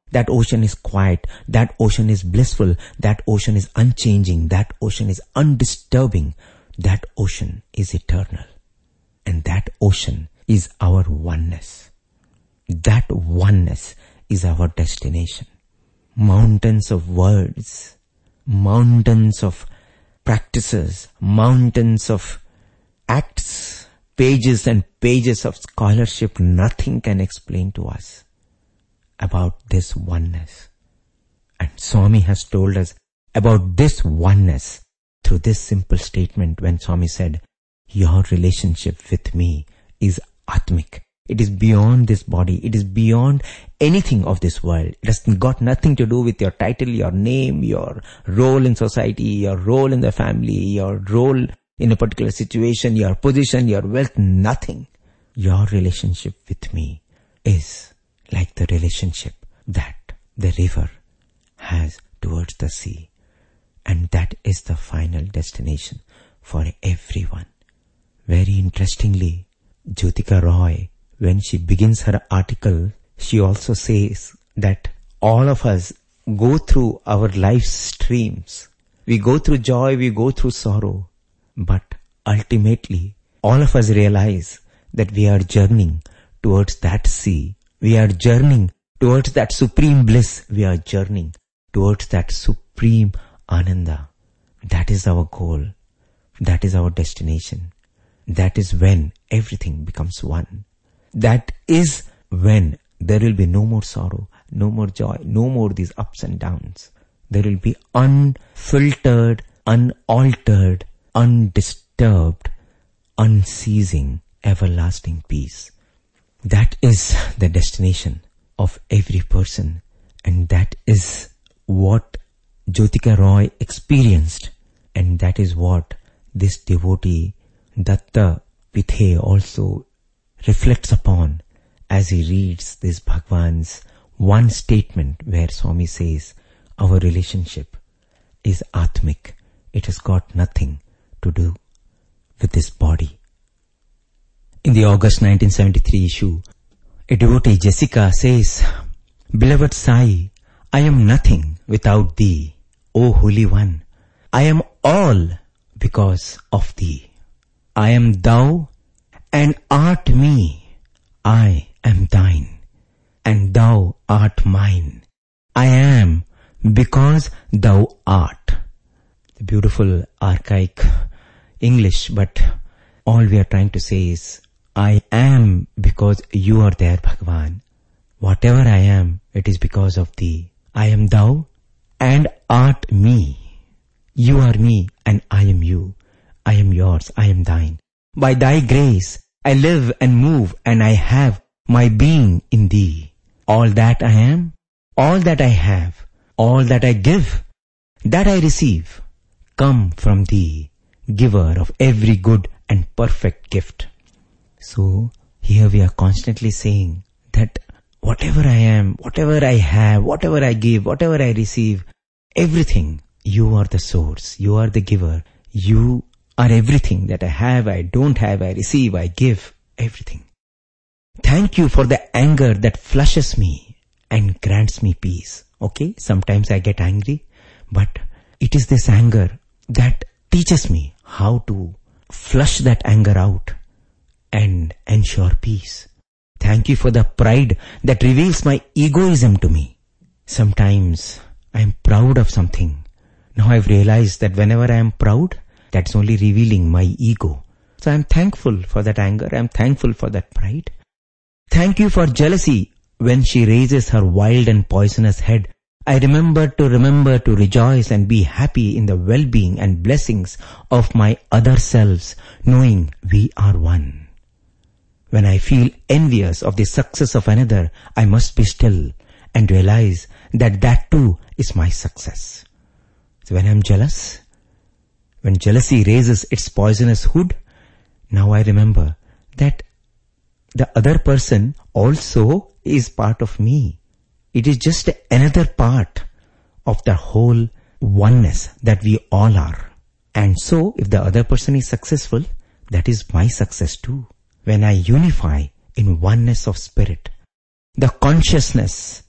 That ocean is quiet. That ocean is blissful. That ocean is unchanging. That ocean is undisturbing. That ocean is eternal. And that ocean is our oneness. That oneness is our destination. Mountains of words, mountains of practices, mountains of acts, pages and pages of scholarship, nothing can explain to us about this oneness. And Swami has told us about this oneness through this simple statement when Swami said, your relationship with me is Atmic. It is beyond this body. It is beyond anything of this world. It has got nothing to do with your title, your name, your role in society, your role in the family, your role in a particular situation, your position, your wealth, nothing. Your relationship with me is like the relationship that the river has towards the sea. And that is the final destination for everyone. Very interestingly, Jyotika Roy, when she begins her article, she also says that all of us go through our life streams. We go through joy, we go through sorrow. But ultimately, all of us realize that we are journeying towards that sea. We are journeying towards that supreme bliss. We are journeying towards that supreme Ananda. That is our goal. That is our destination. That is when everything becomes one. That is when there will be no more sorrow, no more joy, no more these ups and downs. There will be unfiltered, unaltered, undisturbed, unceasing, everlasting peace. That is the destination of every person, and that is what Jyotika Roy experienced, and that is what this devotee Datta Pithe also reflects upon as he reads this Bhagwan's one statement where Swami says, our relationship is Atmic. It has got nothing to do with this body. In the August 1973 issue, a devotee Jessica says, Beloved Sai, I am nothing without thee, O Holy One. I am all because of thee. I am thou and art me. I am thine and thou art mine. I am because thou art. The beautiful archaic English, but all we are trying to say is, I am because you are there, Bhagavan. Whatever I am, it is because of thee. I am thou and art me. You are me and I am you. I am yours, I am thine. By thy grace, I live and move and I have my being in thee. All that I am, all that I have, all that I give, that I receive, come from thee, giver of every good and perfect gift. So, here we are constantly saying that whatever I am, whatever I have, whatever I give, whatever I receive, everything, you are the source, you are the giver, you are everything that I have, I don't have, I receive, I give, everything. Thank you for the anger that flushes me and grants me peace. Okay, sometimes I get angry, but it is this anger that teaches me how to flush that anger out and ensure peace. Thank you for the pride that reveals my egoism to me. Sometimes I am proud of something. Now I've realized that whenever I am proud, that's only revealing my ego. So I'm thankful for that anger. I'm thankful for that pride. Thank you for jealousy. When she raises her wild and poisonous head, I remember to rejoice and be happy in the well-being and blessings of my other selves, knowing we are one. When I feel envious of the success of another, I must be still and realize that that too is my success. So when I'm jealous, when jealousy raises its poisonous hood, now I remember that the other person also is part of me. It is just another part of the whole oneness that we all are. And so, if the other person is successful, that is my success too. When I unify in oneness of spirit, the consciousness